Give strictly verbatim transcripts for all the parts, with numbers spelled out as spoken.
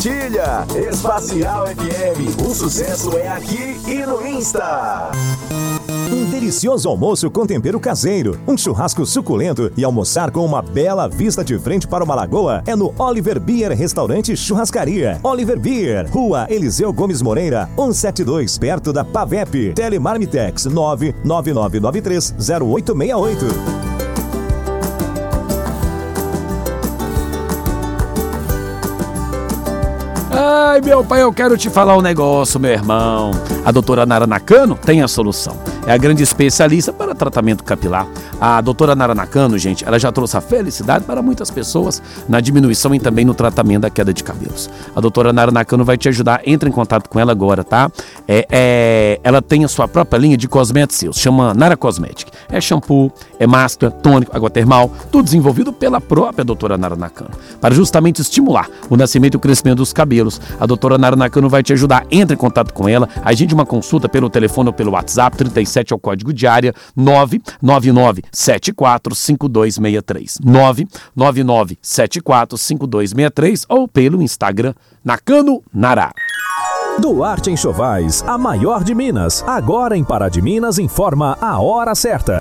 compartilha. Espacial F M, o sucesso é aqui e no Insta. Um delicioso almoço com tempero caseiro, um churrasco suculento e almoçar com uma bela vista de frente para uma lagoa é no Oliver Beer Restaurante e Churrascaria. Oliver Beer, Rua Eliseu Gomes Moreira, cento e setenta e dois, perto da Pavep. Telemarmitex nove nove nove nove três zero oito seis oito. Ai, meu pai, eu quero te falar um negócio, meu irmão. A doutora Nara Nakano tem a solução. É a grande especialista para tratamento capilar. A doutora Nara Nakano, gente, ela já trouxe a felicidade para muitas pessoas na diminuição e também no tratamento da queda de cabelos. A doutora Nara Nakano vai te ajudar. Entra em contato com ela agora, tá? É, é, ela tem a sua própria linha de cosméticos seus, chama Nara Cosmetic. É shampoo, é máscara, tônico, água termal, tudo desenvolvido pela própria doutora Nara Nakano, para justamente estimular o nascimento e o crescimento dos cabelos. A doutora Nara Nakano vai te ajudar. Entra em contato com ela, agende uma consulta pelo telefone ou pelo WhatsApp, trinta e sete é o código de área, nove nove nove sete quatro cinco dois seis três, nove nove nove sete quatro cinco dois seis três ou pelo Instagram, Nakano Nara. Duarte Enxovais, a maior de Minas. Agora em Pará de Minas informa a hora certa.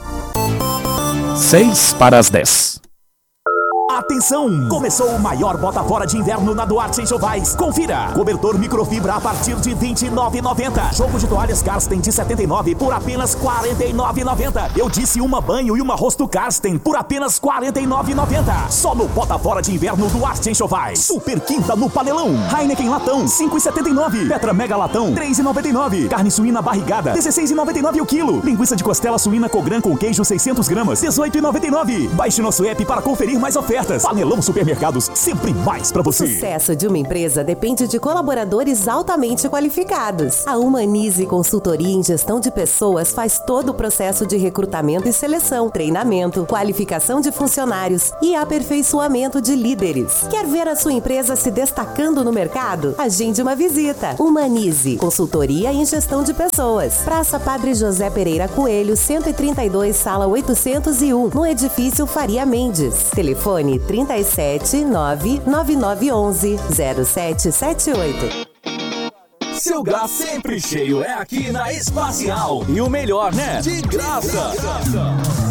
seis para as dez. Atenção! Começou o maior bota fora de inverno na Duarte Enxovais. Confira! Cobertor microfibra a partir de vinte e nove reais e noventa centavos. Jogo de toalhas Karsten de setenta e nove por apenas quarenta e nove reais e noventa centavos. Eu disse uma banho e uma rosto Karsten por apenas quarenta e nove reais e noventa centavos. Só no bota fora de inverno Duarte Enxovais. Super quinta no panelão. Heineken latão cinco reais e setenta e nove centavos. Petra Mega latão três reais e noventa e nove centavos. Carne suína barrigada dezesseis reais e noventa e nove centavos o quilo. Linguiça de costela suína Cogran com queijo seiscentos gramas dezoito reais e noventa e nove centavos. Baixe nosso app para conferir mais ofertas. Panelão Supermercados, sempre mais pra você. O sucesso de uma empresa depende de colaboradores altamente qualificados. A Humanize Consultoria em Gestão de Pessoas faz todo o processo de recrutamento e seleção, treinamento, qualificação de funcionários e aperfeiçoamento de líderes. Quer ver a sua empresa se destacando no mercado? Agende uma visita. Humanize Consultoria em Gestão de Pessoas. Praça Padre José Pereira Coelho, cento e trinta e dois, sala oitocentos e um, no edifício Faria Mendes. Telefone trinta e sete nove nove nove onze zero sete sete oito. Seu gás sempre cheio é aqui na Espacial. E o melhor, né? De graça! De graça.